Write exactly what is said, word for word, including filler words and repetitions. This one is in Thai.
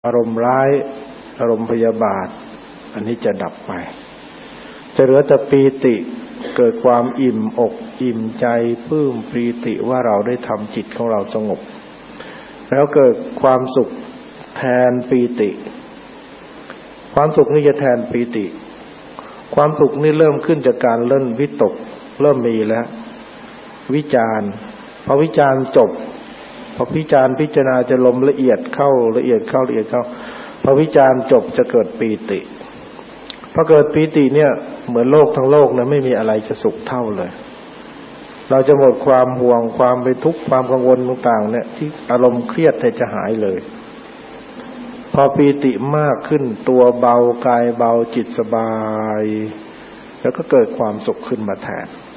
อารมณ์ร้ายอารมณ์พยาบาทอันนี้จะดับไปจะเหลือแต่ปีติเกิดความอิ่มอกอิ่มใจปลื้มปีติว่าเราได้ทำจิตของเราสงบแล้วเกิดความสุขแทนปีติความสุขนี้จะแทนปีติความสุขนี่เริ่มขึ้นจากการเริ่มวิตกเริ่มมีแล้ววิจารณ์พอวิจารณ์จบพอวิจารณ์พิจารณาจะลมละเอียดเข้าละเอียดเข้าละเอียดเข้าพอวิจารณ์จบจะเกิดปีติพอเกิดปีติเนี่ยเหมือนโลกทั้งโลกนะไม่มีอะไรจะสุขเท่าเลยเราจะหมดความห่วงความไปทุกข์ความกังวลต่างๆเนี่ยที่อารมณ์เครียดจะหายเลยพอปีติมากขึ้นตัวเบากายเบาจิตสบายแล้วก็เกิดความสุขขึ้นมาแทน